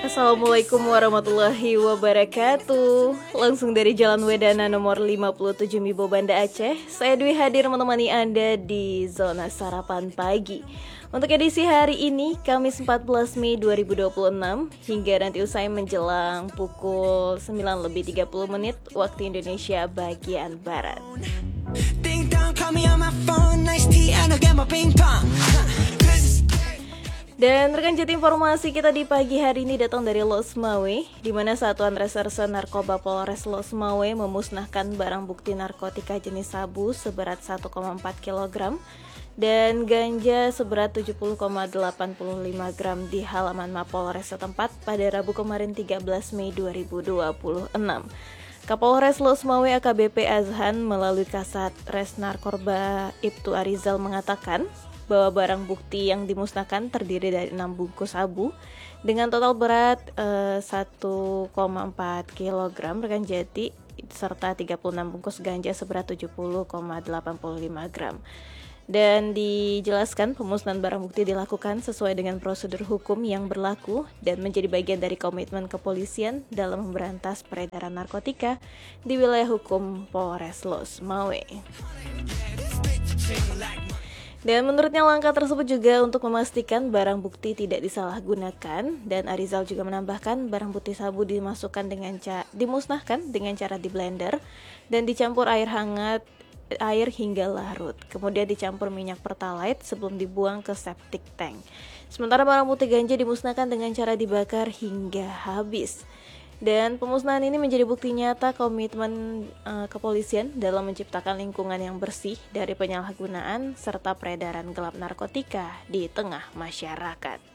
Assalamualaikum warahmatullahi wabarakatuh. Langsung dari Jalan Wedana nomor 57 Mibo Banda Aceh, saya Dwi hadir menemani Anda di Zona Sarapan Pagi. Untuk edisi hari ini, Kamis 14 Mei 2026, hingga nanti usai menjelang pukul 9:30 waktu Indonesia bagian Barat. Dan rekan jati informasi kita di pagi hari ini datang dari Los Mawe, di mana Satuan Reserse Narkoba Polres Los Mawe memusnahkan barang bukti narkotika jenis sabu seberat 1,4 kg dan ganja seberat 70,85 gram di halaman Mapolres setempat pada Rabu kemarin 13 Mei 2026. Kapolres Los Mawe AKBP Azhan melalui Kasat Res Narkoba Ibtu Arizal mengatakan bahwa barang bukti yang dimusnahkan terdiri dari 6 bungkus sabu dengan total berat 1,4 kg rekan jati serta 36 bungkus ganja seberat 70,85 gram. Dan dijelaskan pemusnahan barang bukti dilakukan sesuai dengan prosedur hukum yang berlaku dan menjadi bagian dari komitmen kepolisian dalam memberantas peredaran narkotika di wilayah hukum Polres Los Mawe. Dan menurutnya langkah tersebut juga untuk memastikan barang bukti tidak disalahgunakan, dan Arizal juga menambahkan barang bukti sabu dimusnahkan dengan cara di blender dan dicampur air hingga larut, kemudian dicampur minyak pertalite sebelum dibuang ke septic tank. Sementara barang bukti ganja dimusnahkan dengan cara dibakar hingga habis. Dan pemusnahan ini menjadi bukti nyata komitmen kepolisian dalam menciptakan lingkungan yang bersih dari penyalahgunaan serta peredaran gelap narkotika di tengah masyarakat.